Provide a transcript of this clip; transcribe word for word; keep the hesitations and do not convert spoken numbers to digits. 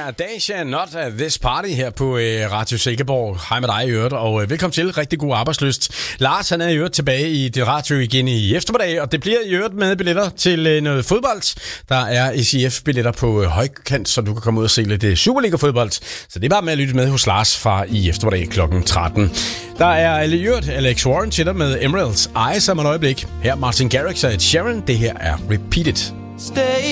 er Dacia Not At This Party her på øh, Radio Silkeborg. Hej med dig i øvrigt, og øh, velkommen til. Rigtig god arbejdslyst. Lars, han er i øvrigt tilbage i det radio igen i eftermiddag, og det bliver i øvrigt med billetter til øh, noget fodbold. Der er S I F-billetter på øh, højkant, så du kan komme ud og se lidt øh, Superliga-fodbold. Så det er bare med at lytte med hos Lars fra i eftermiddag klokken tretten. Der er i øvrigt Alex Warren til dig med Emeralds Eyes om et øjeblik. Her Martin Garrix og Ed Sheeran. Det her er Repeat It. Stay